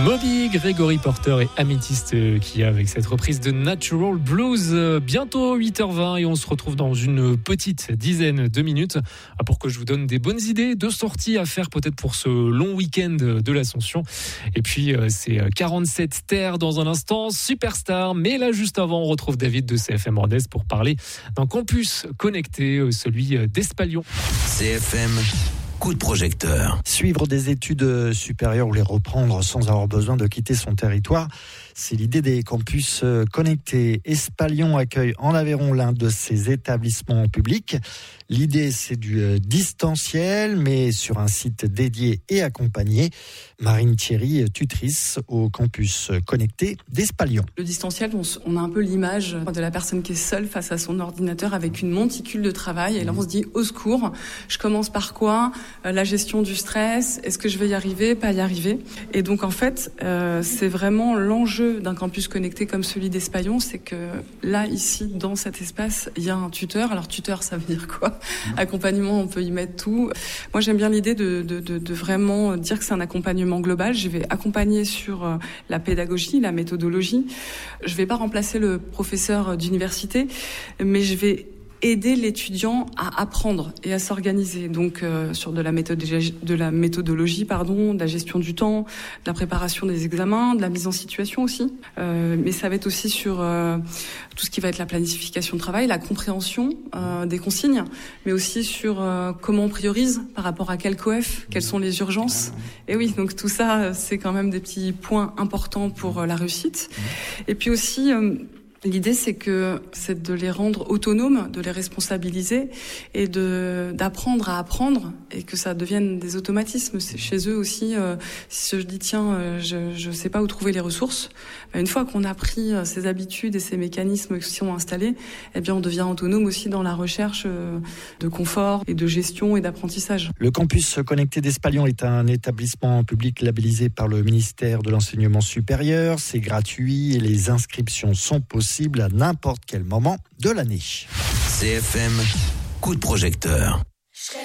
Moby, Gregory Porter et Amethyst qui avec cette reprise de Natural Blues. Bientôt 8h20 et on se retrouve dans une petite dizaine de minutes pour que je vous donne des bonnes idées de sorties à faire peut-être pour ce long week-end de l'Ascension. Et puis c'est 47 terres dans un instant, Superstar. Mais là juste avant, on retrouve David de CFM Rodez pour parler d'un campus connecté, celui d'Espalion. CFM. Coup de projecteur. Suivre des études supérieures ou les reprendre sans avoir besoin de quitter son territoire, c'est l'idée des campus connectés. Espalion accueille en Aveyron l'un de ces établissements publics. L'idée, c'est du distanciel, mais sur un site dédié et accompagné. Marine Thierry, tutrice au campus connecté d'Espalion. Le distanciel, on a un peu l'image de la personne qui est seule face à son ordinateur avec une monticule de travail. Et là, on se dit, au secours, je commence par quoi ? La gestion du stress, est-ce que je vais y arriver, pas y arriver ? Et donc, en fait, c'est vraiment l'enjeu d'un campus connecté comme celui d'Espalion, c'est que là, ici, dans cet espace, il y a un tuteur. Alors, tuteur, ça veut dire quoi ? Accompagnement, on peut y mettre tout. Moi, j'aime bien l'idée de vraiment dire que c'est un accompagnement global. Je vais accompagner sur la pédagogie, la méthodologie. Je vais pas remplacer le professeur d'université, mais je vais aider l'étudiant à apprendre et à s'organiser. Donc sur de la méthodologie, de la gestion du temps, de la préparation des examens, de la mise en situation aussi. Mais ça va être aussi sur tout ce qui va être la planification de travail, la compréhension des consignes, mais aussi sur comment on priorise par rapport à quel coef, quelles sont les urgences. Et oui, donc tout ça, c'est quand même des petits points importants pour la réussite. Et puis aussi l'idée, c'est de les rendre autonomes, de les responsabiliser et d'apprendre à apprendre et que ça devienne des automatismes. C'est chez eux aussi, si je dis tiens, je sais pas où trouver les ressources, une fois qu'on a pris ces habitudes et ces mécanismes qui sont installés, eh bien on devient autonome aussi dans la recherche de confort et de gestion et d'apprentissage. Le campus connecté d'Espalion est un établissement public labellisé par le ministère de l'Enseignement supérieur. C'est gratuit et les inscriptions sont possibles à n'importe quel moment de l'année. CFM, coup de projecteur.